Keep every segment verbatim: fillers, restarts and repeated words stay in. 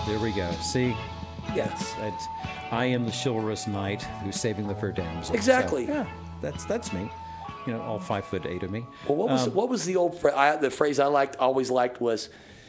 There we go. See? Yes. That's, I am the chivalrous knight who's saving the fair damsel. Exactly. So, yeah, that's that's me. You know, all five foot eight of me. Well, what was Um, what was the old phr- I, the phrase I liked always liked was,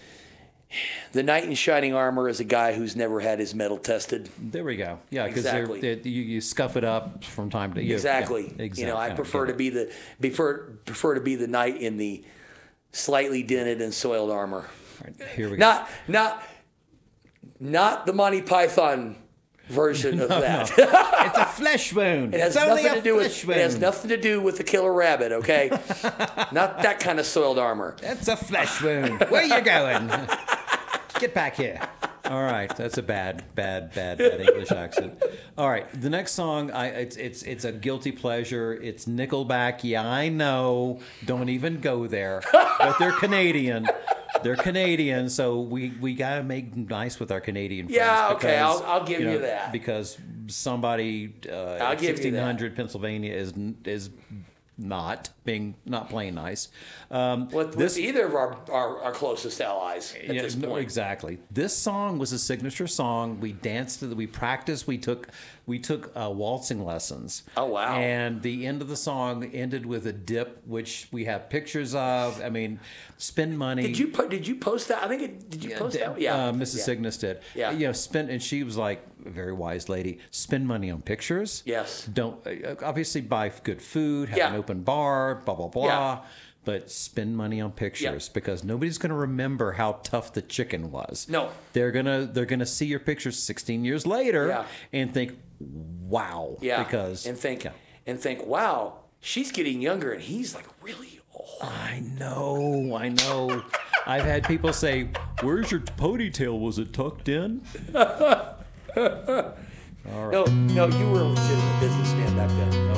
"The knight in shining armor is a guy who's never had his metal tested." There we go. Yeah, because Exactly. you, you scuff it up from time to you, Exactly. Yeah, exactly. You know, I Yeah, prefer get to it. be the prefer prefer to be the knight in the slightly dented and soiled armor. All right, here we go. Not not not the Monty Python version of that. It's a flesh wound. It has it's only nothing a to do with flesh it wound. has nothing to do with the killer rabbit, okay? Not that kind of soiled armor. It's a flesh wound. Where you going? Get back here. All right, that's a bad, bad, bad, bad English accent. All right, the next song, I it's it's it's a guilty pleasure. It's Nickelback. Yeah, I know. Don't even go there. But they're Canadian. They're Canadian, so we, we gotta make nice with our Canadian friends. Yeah, okay, because, I'll- I'll give you know, that. Because somebody uh, I'll at give you that. sixteen hundred Pennsylvania is is not being not playing nice. Um, With, with either of our, our, our closest allies at yeah, this no, point. exactly. This song was a signature song. We danced to the, we practiced. We took we took uh, waltzing lessons. Oh, wow. And the end of the song ended with a dip, which we have pictures of. I mean, spend money. Did you put? Did you post that? I think it. Did you Yeah, post d- that? Yeah, uh, Missus Yeah. Cygnus did. Yeah. You know, spend, and she was like a very wise lady. Spend money on pictures. Yes. Don't uh, obviously buy good food. Have Yeah. an open bar. Blah blah blah. Yeah. But spend money on pictures because nobody's going to remember how tough the chicken was. No. they're gonna they're gonna see your pictures sixteen years later Yeah. and think, wow. Yeah. Because and think yeah. and think, wow, she's getting younger, and he's like really old. I know, I know. I've had people say, "Where's your ponytail? Was it tucked in?" No, no, you were a legitimate businessman back then.